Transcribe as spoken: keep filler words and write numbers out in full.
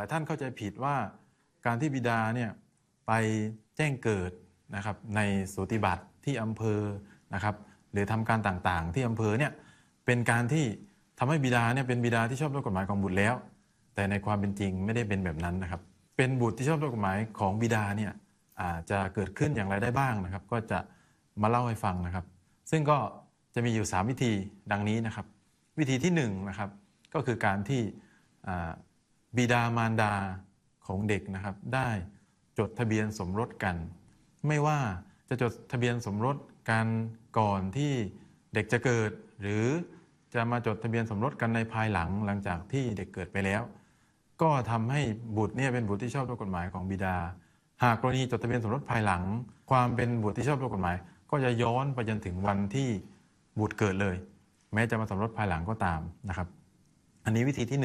ายท่านเข้าใจผิดว่าการที่บิดาเนี่ยไปแจ้งเกิดนะครับในสูติบัตรที่อำเภอนะครับหรือทำการต่างๆที่อำเภอเนี่ยเป็นการที่ทำให้บิดาเนี่ยเป็นบิดาที่ชอบด้วยกฎหมายของบุตรแล้วแต่ในความเป็นจริงไม่ได้เป็นแบบนั้นนะครับเป็นบุตรที่ชอบด้วยกฎหมายของบิดาเนี่ยอาจจะเกิดขึ้นอย่างไรได้บ้างนะครับก็จะมาเล่าให้ฟังนะครับซึ่งก็จะมีอยู่สามวิธีดังนี้นะครับวิธีที่หนึ่งนะครับก็คือการที่บิดามารดาของเด็กนะครับได้จดทะเบียนสมรสกันไม่ว่าจะจดทะเบียนสมรสกันก่อนที่เด็กจะเกิดหรือจะมาจดทะเบียนสมรสกันในภายหลังหลังจากที่เด็กเกิดไปแล้วก็ทำให้บุตรเนี่ยเป็นบุตรที่ชอบด้วยกฎหมายของบิดาหากกรณีจดทะเบียนสมรสภายหลังความเป็นบุตรที่ชอบด้วยกฎหมายก็จะย้อนไปจนถึงวันที่บุตรเกิดเลยแม้จะมาสมรสภายหลังก็ตามนะครับอันนี้วิธีที่